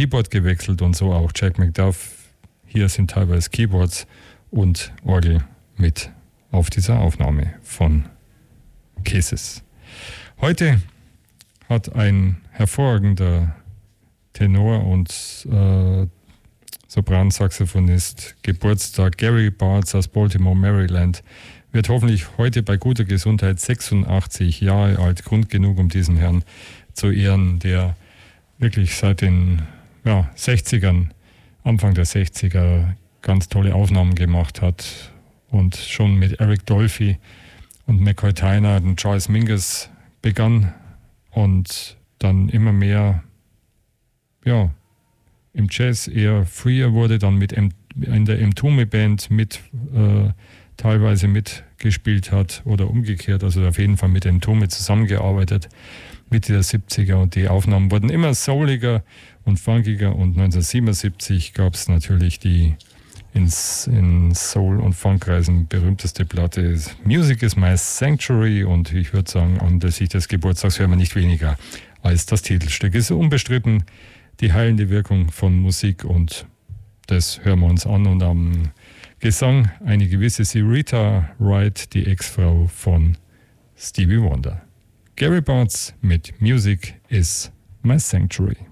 Keyboard gewechselt und so auch Jack McDuff. Hier sind teilweise Keyboards und Orgel mit auf dieser Aufnahme von Kisses. Heute hat ein hervorragender Tenor und Sopransaxophonist Geburtstag. Gary Bartz aus Baltimore, Maryland, wird hoffentlich heute bei guter Gesundheit 86 Jahre alt. Grund genug, um diesen Herrn zu ehren, der wirklich seit den 60ern, Anfang der 60er, ganz tolle Aufnahmen gemacht hat und schon mit Eric Dolphy und McCoy Tyner und Joyce Mingus begann und dann immer mehr im Jazz eher früher wurde, dann in der Mtume Band teilweise mitgespielt hat oder umgekehrt, also auf jeden Fall mit Mtume zusammengearbeitet, Mitte der 70er, und die Aufnahmen wurden immer souliger und funkiger, und 1977 gab es natürlich die in Soul- und Funkkreisen berühmteste Platte Music is My Sanctuary, und ich würde sagen, anlässlich des Geburtstags hören wir nicht weniger als das Titelstück. Es ist unbestritten die heilende Wirkung von Musik, und das hören wir uns an. Und am Gesang eine gewisse Syreeta Wright, die Ex-Frau von Stevie Wonder. Gary Bartz mit Music is My Sanctuary.